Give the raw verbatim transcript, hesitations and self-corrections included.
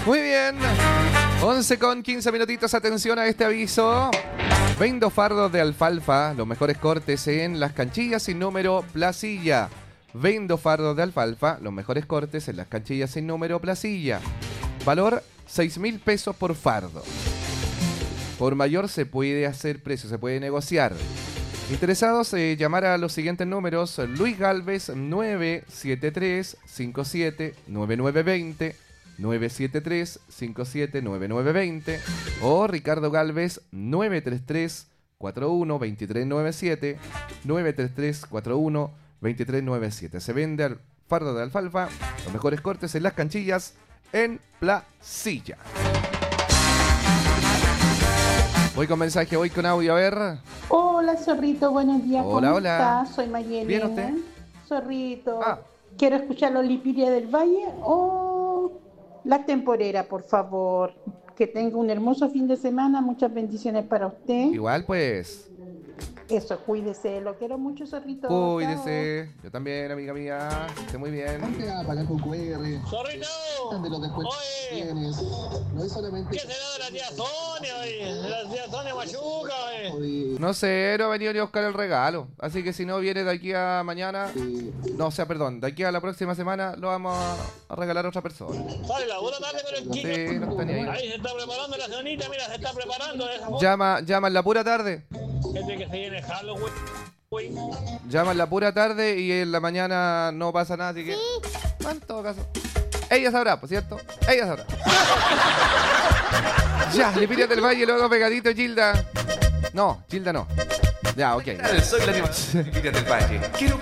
Muy bien. once con quince minutitos. Atención a este aviso. Vendo fardos de alfalfa. Los mejores cortes en Las Canchillas sin número Placilla. Vendo fardos de alfalfa. Los mejores cortes en Las Canchillas sin número Placilla. Valor seis mil pesos por fardo. Por mayor se puede hacer precio, se puede negociar. Interesados, eh, llamar a los siguientes números. Luis Galvez nueve siete tres cinco siete nueve nueve dos cero, nueve siete tres cinco siete nueve nueve dos cero, o Ricardo Galvez nueve tres tres cuatro uno dos tres nueve siete, nueve tres tres cuatro uno dos tres nueve siete. Se vende al fardo de alfalfa, los mejores cortes en Las Canchillas en Placilla. Voy con mensaje, voy con audio, a ver. Hola, Zorrito, buenos días. Hola, ¿Cómo hola. estás? Soy Mayelena. ¿Bien usted? Zorrito, Ah. quiero escuchar los Lipiria del Valle o La Temporera, por favor. Que tenga un hermoso fin de semana, muchas bendiciones para usted. Igual pues, Eso, cuídese, lo quiero mucho, Zorrito. cuídese. Yo también, amiga mía. Que esté muy bien. Antes a pagar con Q R. ¡Zorrito! De los descuentos que Oye, tienes. No es solamente. ¿qué será de la tía Sonia, oye? De la tía Sonia Machuca, oye. No sé, no ha venido ni a buscar el regalo. Así que si no viene de aquí a mañana, no, o sea, perdón, de aquí a la próxima semana lo vamos a, a regalar a otra persona. Sale la buena tarde con el Kiko. Sí, no está ni ahí. Ahí se está preparando la cenita, mira, se está preparando. ¿Eh? Llama, llama en la pura tarde. Gente que se viene Halloween. güey. Llama en la pura tarde y en la mañana no pasa nada, así que... Bueno, en todo caso. Ella sabrá, por cierto. Ella sabrá. Ya, Lipiria del Valle, luego pegadito, Gilda. No, Gilda no. Ya, ok. Soy la Lipiria del Valle. Quiero